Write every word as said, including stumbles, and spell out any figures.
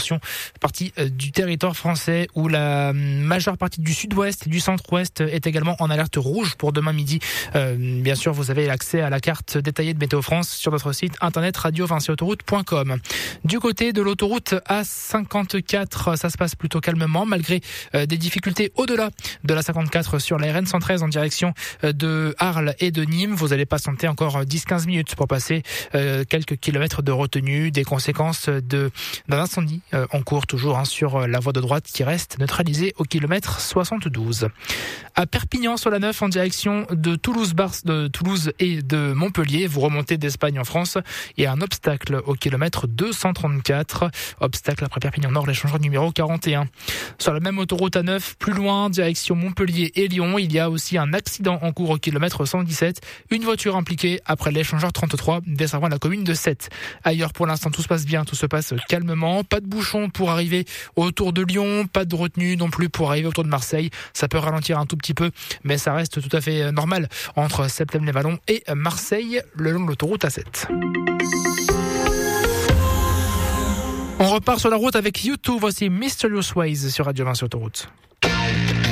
portion partie du territoire français où la majeure partie du sud-ouest et du centre-ouest est également en alerte rouge pour demain midi. Euh, bien sûr, vous avez l'accès à la carte détaillée de Météo France sur notre site internet radio vinci autoroute point com. Du côté de l'autoroute A cinquante-quatre, ça se passe plutôt calmement malgré euh, des difficultés au-delà de la cinquante-quatre sur la R N cent treize en direction de Arles et de Nîmes. Vous allez patienter encore dix à quinze minutes pour passer euh, quelques kilomètres de retenue, des conséquences de, d'un incendie euh, en cours toujours hein, sur la voie de droite qui reste neutralisée au kilomètre soixante-douze. À Perpignan sur la neuf en direction de Toulouse, Bar- de Toulouse et de Montpellier, vous remontez d'Espagne en France, il y a un obstacle au kilomètre deux cent trente-quatre, obstacle après Perpignan Nord, l'échangeur numéro quarante et un. Sur la même autoroute A neuf, plus loin, direction Montpellier et Lyon, il y a aussi un accident en cours au kilomètre cent dix-sept, une voiture impliquée après l'échangeur trente-trois desservant la commune de Sète. Ailleurs pour l'instant tout se passe bien, tout se passe calmement, pas de bouchon pour arriver autour de Lyon, pas de retenue non plus pour arriver autour de Marseille, ça peut ralentir un tout petit peu mais ça reste tout à fait normal entre Septèmes-les-Vallons et Marseille le long de l'autoroute A sept. On repart sur la route avec U deux, voici Mysterious Ways sur Radio vinci Autoroute.